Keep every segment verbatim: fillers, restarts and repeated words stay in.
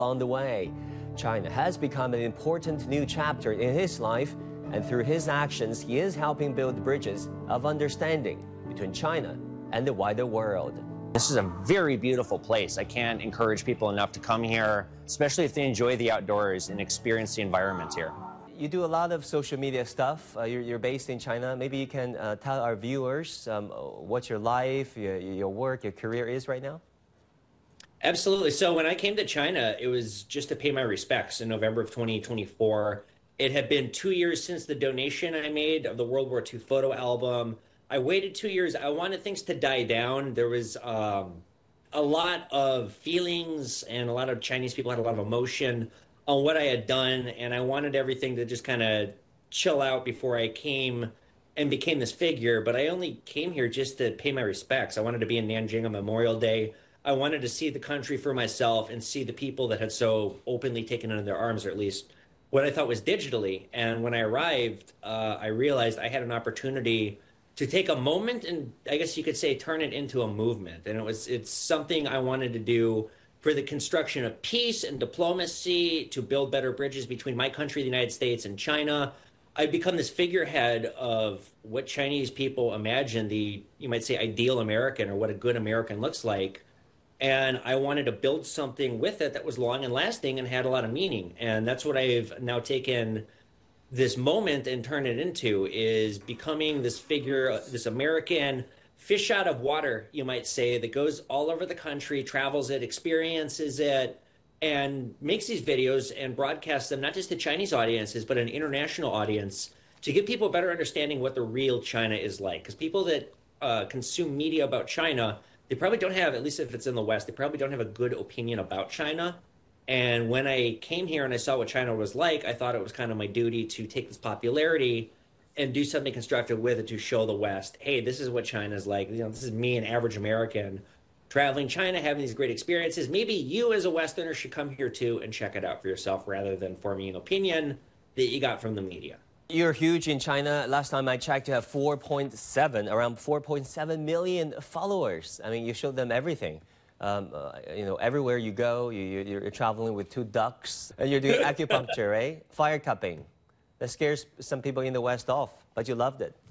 On the way, China has become an important new chapter in his life, and through his actions, he is helping build bridges of understanding between China and the wider world. This is a very beautiful place. I can't encourage people enough to come here, especially if they enjoy the outdoors and experience the environment here. You do a lot of social media stuff. Uh, you're, you're based in China. Maybe you can uh, tell our viewers um, what your life, your, your work, your career is right now? Absolutely. So when I came to China, it was just to pay my respects in November of twenty twenty-four. It had been two years since the donation I made of the World War Two photo album. I waited two years. I wanted things to die down. There was um, a lot of feelings, and a lot of Chinese people had a lot of emotion on what I had done, and I wanted everything to just kind of chill out before I came and became this figure. But I only came here just to pay my respects. I wanted to be in Nanjing on Memorial Day. I wanted to see the country for myself and see the people that had so openly taken it in their arms, or at least what I thought was digitally. And when I arrived, uh, I realized I had an opportunity to take a moment and, I guess you could say, turn it into a movement. And it was it's something I wanted to do for the construction of peace and diplomacy, to build better bridges between my country, the United States, and China. I've become this figurehead of what Chinese people imagine the, you might say, ideal American, or what a good American looks like. And I wanted to build something with it that was long and lasting and had a lot of meaning. And that's what I've now taken this moment and turned it into, is becoming this figure, this American fish out of water, you might say, that goes all over the country, travels it, experiences it, and makes these videos and broadcasts them not just to Chinese audiences, but an international audience, to give people a better understanding what the real China is like. Because people that uh, consume media about China, they probably don't have, at least if it's in the West, they probably don't have a good opinion about China. And when I came here and I saw what China was like, I thought it was kind of my duty to take this popularity and do something constructive with it, to show the West, hey, this is what China's like. You know, this is me, an average American, traveling China, having these great experiences. Maybe you as a Westerner should come here too and check it out for yourself, rather than forming an opinion that you got from the media. You're huge in China. Last time I checked, you have four point seven, around four point seven million followers. I mean, you show them everything. Um, uh, you know, everywhere you go, you, you're, you're traveling with two ducks, and you're doing acupuncture, right? Fire cupping. That scares some people in the West off, but you loved it.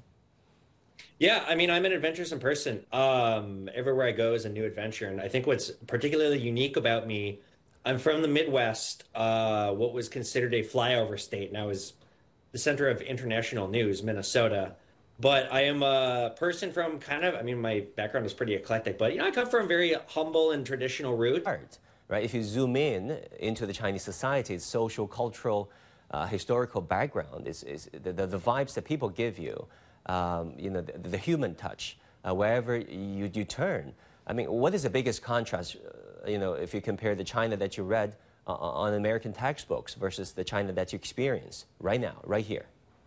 Yeah, I mean, I'm an adventuresome person. Um, everywhere I go is a new adventure. And I think what's particularly unique about me, I'm from the Midwest, uh, what was considered a flyover state, and I was the center of international news, Minnesota. But I am a person from kind of, I mean, my background is pretty eclectic, but, you know, I come from very humble and traditional roots. Right? If you zoom in into the Chinese society, its social, cultural, uh, historical background, is, is the, the, the vibes that people give you, um, you know, the, the human touch, uh, wherever you, you turn. I mean, what is the biggest contrast, uh, you know, if you compare the China that you read uh, on American textbooks versus the China that you experience right now, right here?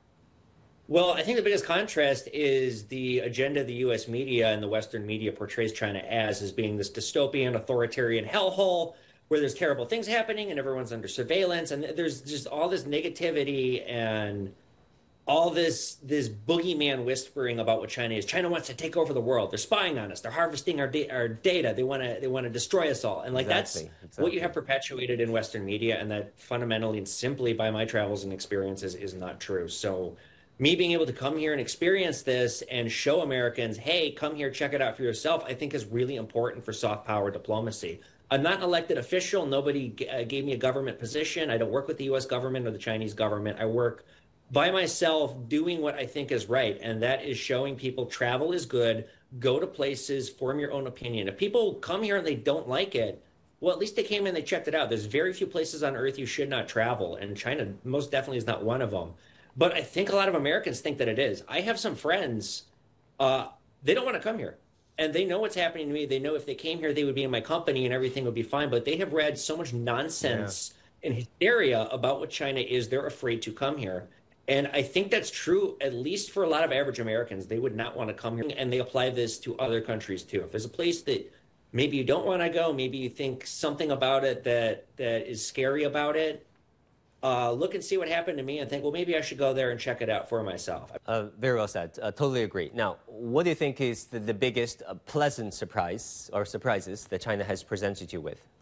Well, I think the biggest contrast is the agenda the U S media and the Western media portrays China as, as being this dystopian, authoritarian hellhole where there's terrible things happening and everyone's under surveillance. And there's just all this negativity and all this this boogeyman whispering about what China is. China wants to take over the world. They're spying on us. They're harvesting our, da- our data. They want to they want to destroy us all. And like exactly, that's exactly. what you have perpetuated in Western media, and that fundamentally and simply by my travels and experiences is not true. So me being able to come here and experience this and show Americans, hey, come here, check it out for yourself, I think is really important for soft power diplomacy. I'm not an elected official. Nobody g- uh, gave me a government position. I don't work with the U S government or the Chinese government. I work by myself doing what I think is right, and that is showing people travel is good, go to places, form your own opinion. If people come here and they don't like it, well, at least they came and they checked it out. There's very few places on earth you should not travel, and China most definitely is not one of them. But I think a lot of Americans think that it is. I have some friends, uh, they don't want to come here. And they know what's happening to me. They know if they came here, they would be in my company and everything would be fine. But they have read so much nonsense yeah. and hysteria about what China is, they're afraid to come here. And I think that's true, at least for a lot of average Americans. They would not want to come here. And they apply this to other countries, too. If there's a place that maybe you don't want to go, maybe you think something about it that that is scary about it, Uh, look and see what happened to me and think, well, maybe I should go there and check it out for myself. Uh, very well said. Uh, totally agree. Now, what do you think is the, the biggest uh, pleasant surprise or surprises that China has presented you with?